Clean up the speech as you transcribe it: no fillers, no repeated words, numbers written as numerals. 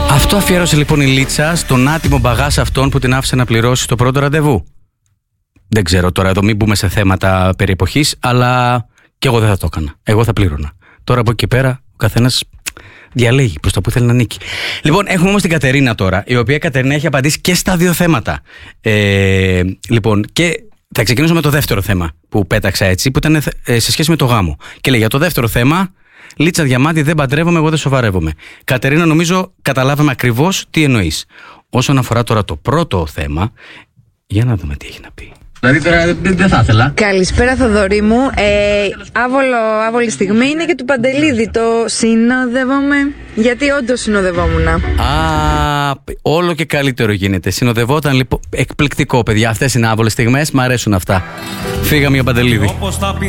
Αυτό αφιέρωσε λοιπόν η Λίτσα στον άτιμο μπαγάς αυτόν που την άφησε να πληρώσει το πρώτο ραντεβού. Δεν ξέρω τώρα εδώ, μην μπούμε σε θέματα περί εποχής, αλλά και εγώ δεν θα το έκανα. Εγώ θα πλήρωνα. Τώρα από εκεί πέρα ο καθένας διαλέγει προς τα που θέλει να νίκει. Λοιπόν, έχουμε όμως την Κατερίνα τώρα, η οποία Κατερίνα έχει απαντήσει και στα δύο θέματα. Λοιπόν, και θα ξεκινήσω με το δεύτερο θέμα που πέταξα έτσι, που ήταν σε σχέση με το γάμο. Και λέει για το δεύτερο θέμα, Λίτσα Διαμάντη, δεν παντρεύομαι, εγώ δεν σοβαρεύομαι. Κατερίνα, νομίζω καταλάβαμε ακριβώς τι εννοείς. Όσον αφορά τώρα το πρώτο θέμα, για να δούμε τι έχει να πει. Δηλαδή τώρα δεν θα ήθελα. Καλησπέρα Θοδωρή μου. Άβολη στιγμή είναι και του Παντελίδη το συνοδεύομαι. Γιατί όντως συνοδευόμουν. Όλο και καλύτερο γίνεται. Συνοδευόταν λοιπόν. Εκπληκτικό, παιδιά. Αυτές είναι άβολες στιγμές. Μ' αρέσουν αυτά. Φύγαμε για Παντελίδη.